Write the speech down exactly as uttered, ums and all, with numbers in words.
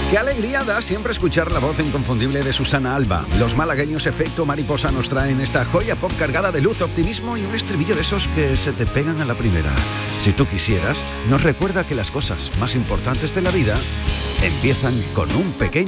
Qué alegría da siempre escuchar la voz inconfundible de Susana Alba. Los malagueños Efecto Mariposa nos traen esta joya pop cargada de luz, optimismo y un estribillo de esos que se te pegan a la primera. Si tú quisieras, nos recuerda que las cosas más importantes de la vida empiezan con un pequeño